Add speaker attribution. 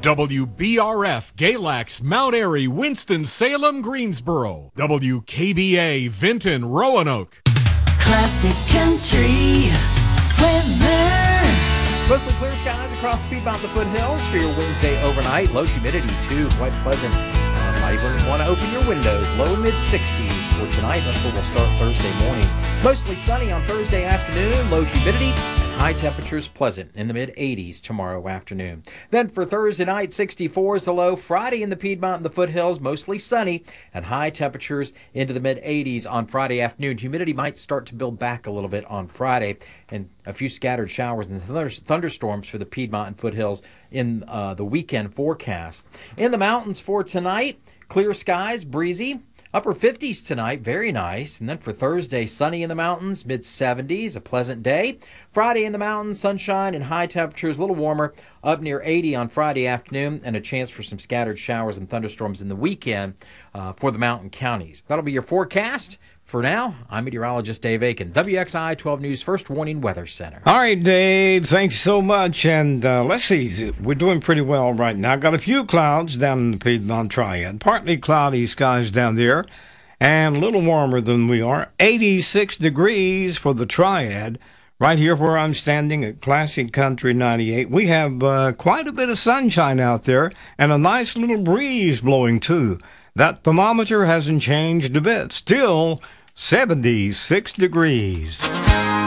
Speaker 1: WBRF, Galax, Mount Airy, Winston-Salem, Greensboro. WKBA, Vinton, Roanoke.
Speaker 2: Classic Country weather.
Speaker 3: Mostly clear skies across the Piedmont and the foothills for your Wednesday overnight. Low humidity, too, quite pleasant. Might even want to open your windows. Low mid-60s for tonight. That's where we'll start Thursday morning. Mostly sunny on Thursday afternoon. Low humidity and high temperatures pleasant in the mid-80s tomorrow afternoon. Then for Thursday night, 64 is the low. Friday in the Piedmont and the foothills, mostly sunny and high temperatures into the mid-80s on Friday afternoon. Humidity might start to build back a little bit on Friday, and a few scattered showers and thunderstorms for the Piedmont and foothills in the weekend forecast. In the mountains for tonight, clear skies, breezy, upper 50s tonight, very nice. And then for Thursday, sunny in the mountains, mid-70s, a pleasant day. Friday in the mountains, sunshine and high temperatures, a little warmer, up near 80 on Friday afternoon, and a chance for some scattered showers and thunderstorms in the weekend for the mountain counties. That'll be your forecast. For now, I'm meteorologist Dave Aiken, WXI 12 News First Warning Weather Center.
Speaker 4: All right, Dave, thanks so much. And let's see, we're doing pretty well right now. Got a few clouds down in the Piedmont Triad. Partly cloudy skies down there and a little warmer than we are. 86 degrees for the Triad. Right here where I'm standing at Classic Country 98. We have quite a bit of sunshine out there and a nice little breeze blowing too. That thermometer hasn't changed a bit. Still 76 degrees.